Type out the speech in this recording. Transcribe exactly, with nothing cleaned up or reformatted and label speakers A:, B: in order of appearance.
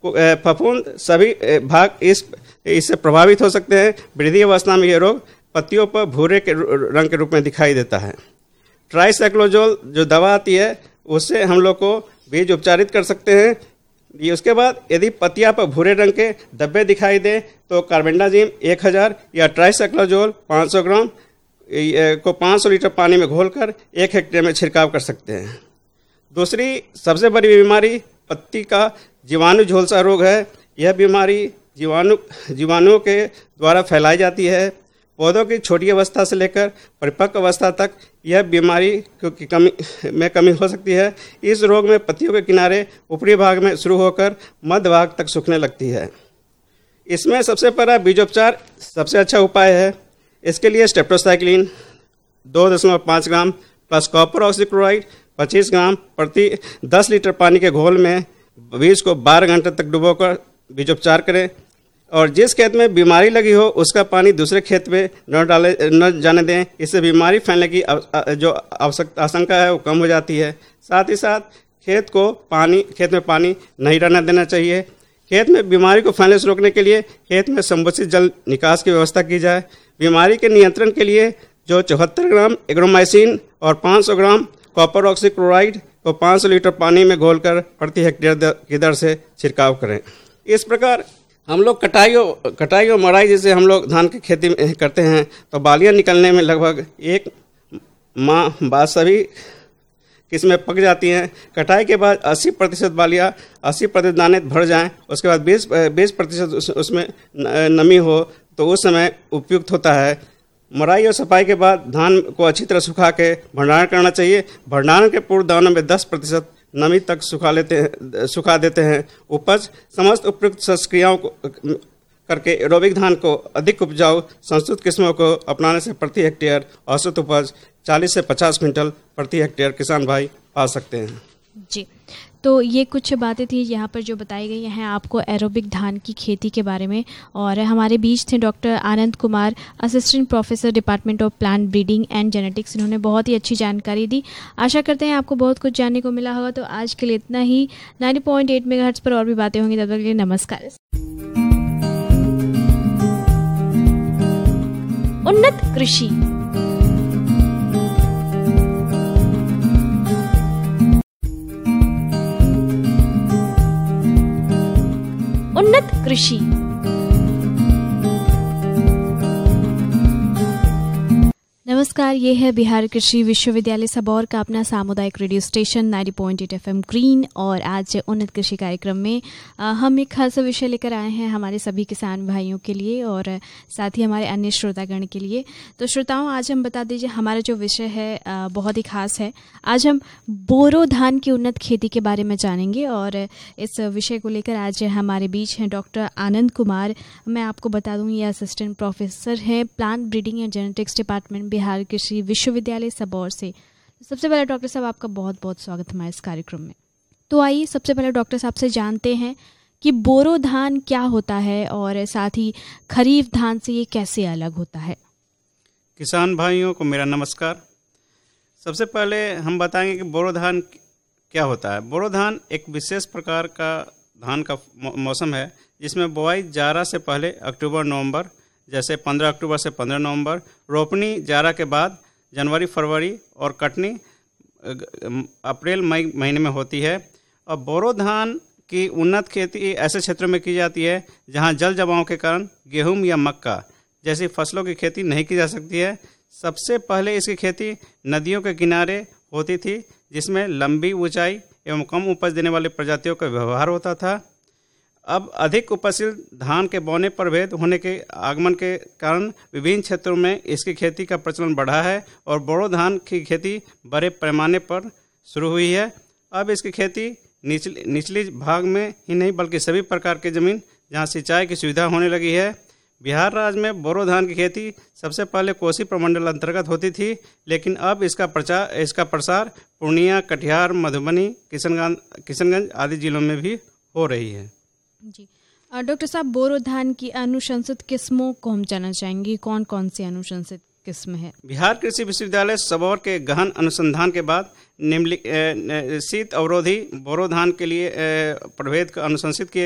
A: फफूंद सभी भाग इस इससे प्रभावित हो सकते हैं। वृद्धि अवस्था में यह रोग पत्तियों पर भूरे के रंग के रूप में दिखाई देता है। ट्राइसाइक्लोजोल जो दवा आती है उससे हम लोग को बीज उपचारित कर सकते हैं। ये उसके बाद यदि पत्तियां पर भूरे रंग के धब्बे दिखाई दे तो कार्बेंडाजिम एक हज़ार या ट्राइसाइक्लोजोल पाँच सौ ग्राम को पाँच सौ लीटर पानी में घोलकर एक हेक्टेयर में छिड़काव कर सकते हैं। दूसरी सबसे बड़ी बीमारी पत्ती का जीवाणु झोलसा रोग है। यह बीमारी जीवाणु जीवाणुओं के द्वारा फैलाई जाती है। पौधों की छोटी अवस्था से लेकर परिपक्व अवस्था तक यह बीमारी की कमी में कमी हो सकती है। इस रोग में पत्तियों के किनारे ऊपरी भाग में शुरू होकर मध्य भाग तक सूखने लगती है। इसमें सबसे पहला बीजोपचार सबसे अच्छा उपाय है। इसके लिए स्टेप्टोसाइक्लिन दो दशमलव पाँच ग्राम प्लस कॉपर ऑक्सीक्लोराइड पच्चीस ग्राम प्रति दस लीटर पानी के घोल में बीज को बारह घंटे तक डुबोकर बीजोपचार करें और जिस खेत में बीमारी लगी हो उसका पानी दूसरे खेत में न डाले न जाने दें। इससे बीमारी फैलने की जो आवश्यकता आशंका है वो कम हो जाती है। साथ ही साथ खेत को पानी खेत में पानी नहीं रहने देना चाहिए। खेत में बीमारी को फैलने से रोकने के लिए खेत में संबोधित जल निकास की व्यवस्था की जाए। बीमारी के नियंत्रण के लिए जो चौहत्तर ग्राम एग्रोमाइसिन और पाँच सौ ग्राम कॉपर ऑक्सीक्लोराइड को पाँच सौ लीटर पानी में घोलकर प्रति हेक्टेयर की दर से छिड़काव करें। इस प्रकार हम लोग कटाई और कटाई और मड़ाई जैसे हम लोग धान की खेती में करते हैं तो बालियां निकलने में लगभग एक माह बाद सभी किस्में पक जाती हैं। कटाई के बाद अस्सी प्रतिशत बालियां अस्सी प्रतिशत दाने भर जाएं, उसके बाद बीस बीस प्रतिशत उस, उसमें नमी हो तो उस समय उपयुक्त होता है। मड़ाई और सफाई के बाद धान को अच्छी तरह सुखा के भंडारण करना चाहिए। भंडारण के पूर्व दानों में दस प्रतिशत नमी तक सुखा लेते हैं सुखा देते हैं। उपज समस्त उपयुक्त संक्रियाओं को करके एरोबिक धान को अधिक उपजाऊ संस्कृत किस्मों को अपनाने से प्रति हेक्टेयर औसत उपज चालीस से पचास क्विंटल प्रति हेक्टेयर किसान भाई पा सकते हैं।
B: जी, तो ये कुछ बातें थी यहाँ पर जो बताई गई हैं आपको एरोबिक धान की खेती के बारे में। और हमारे बीच थे doctor Anand Kumar, assistant professor department of plant breeding and genetics. इन्होंने बहुत ही अच्छी जानकारी दी। आशा करते हैं आपको बहुत कुछ जानने को मिला होगा। तो आज के लिए इतना ही। नब्बे पॉइंट आठ मेगाहर्ट्ज़ पर और भी बातें होंगी। तब तक के लिए नमस्कार। उन्नत कृषि उन्नत कृषि नमस्कार, ये है बिहार कृषि विश्वविद्यालय सबौर का अपना सामुदायिक रेडियो स्टेशन नब्बे पॉइंट आठ एफएम ग्रीन। और आज उन्नत कृषि कार्यक्रम में आ, हम एक खास विषय लेकर आए हैं हमारे सभी किसान भाइयों के लिए और साथ ही हमारे अन्य श्रोतागण के लिए। तो श्रोताओं, आज हम बता दीजिए हमारा जो विषय है आ, बहुत ही खास है। आज हम बोरो धान की उन्नत खेती के बारे में जानेंगे और इस विषय को लेकर आज हमारे बीच हैं डॉक्टर आनंद कुमार। मैं आपको बता दूँ ये असिस्टेंट प्रोफेसर हैं plant breeding and genetics department Bihar कृषि विश्वविद्यालय सबौर से। सबसे पहले डॉक्टर साहब आपका बहुत बहुत स्वागत हमारे इस कार्यक्रम में। तो आइए सबसे पहले डॉक्टर साहब से जानते हैं कि बोरो धान क्या होता है और साथ ही खरीफ धान से ये कैसे अलग होता है।
A: किसान भाइयों को मेरा नमस्कार। सबसे पहले हम बताएंगे कि बोरो धान क्या होता है। बोरो धान एक विशेष प्रकार का धान का मौसम है जिसमें बुआई जाड़ा से पहले अक्टूबर नवंबर, जैसे पंद्रह अक्टूबर से पंद्रह नवंबर, रोपनी जाड़ा के बाद जनवरी फरवरी और कटनी अप्रैल मई महीने में होती है। और बोरो धान की उन्नत खेती ऐसे क्षेत्रों में की जाती है जहां जल जमाव के कारण गेहूं या मक्का जैसी फसलों की खेती नहीं की जा सकती है। सबसे पहले इसकी खेती नदियों के किनारे होती थी जिसमें लंबी ऊंचाई एवं कम उपज देने वाली प्रजातियों का व्यवहार होता था। अब अधिक उपजशील धान के बौने प्रभेद होने के आगमन के कारण विभिन्न क्षेत्रों में इसकी खेती का प्रचलन बढ़ा है और बोरो धान की खेती बड़े पैमाने पर शुरू हुई है। अब इसकी खेती निचली निचली भाग में ही नहीं बल्कि सभी प्रकार की ज़मीन जहां सिंचाई की सुविधा होने लगी है। बिहार राज्य में बोरो धान की खेती सबसे पहले कोसी प्रमंडल अंतर्गत होती थी, लेकिन अब इसका प्रचार इसका प्रसार पूर्णिया, कटिहार, मधुबनी, किशनगंज किशनगंज आदि जिलों में भी हो रही है।
B: जी डॉक्टर साहब, बोरो धान की अनुशंसित किस्मों को हम जानना चाहेंगे, कौन कौन सी अनुशंसित किस्म है?
A: बिहार कृषि विश्वविद्यालय सबौर के गहन अनुसंधान के बाद निम्नलिखित शीत अवरोधी बोरो धान के लिए प्रभेद का अनुशंसित किए